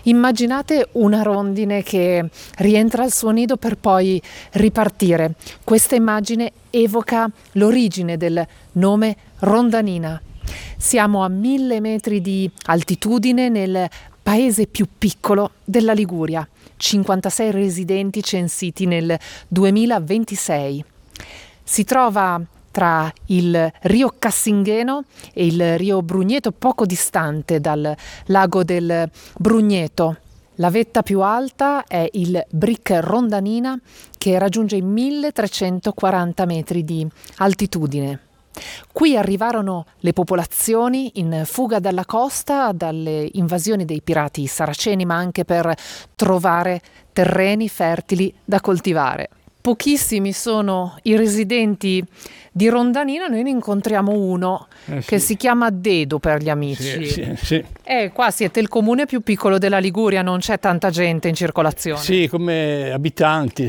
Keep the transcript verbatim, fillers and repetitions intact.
Immaginate una rondine che rientra al suo nido per poi ripartire. Questa immagine evoca l'origine del nome rondanina. Siamo a mille metri di altitudine nel paese più piccolo della Liguria, cinquantasei residenti censiti nel duemilaventisei. Si trova tra il Rio Cassingheno e il Rio Brugneto, poco distante dal lago del Brugneto. La vetta più alta è il Bric Rondanina, che raggiunge i milletrecentoquaranta metri di altitudine. Qui arrivarono le popolazioni in fuga dalla costa, dalle invasioni dei pirati saraceni, ma anche per trovare terreni fertili da coltivare. Pochissimi sono i residenti di Rondanina, noi ne incontriamo uno eh sì. che si chiama Dedo per gli amici. Sì, sì, sì. Eh, qua siete il comune più piccolo della Liguria, non c'è tanta gente in circolazione. Sì, come abitanti.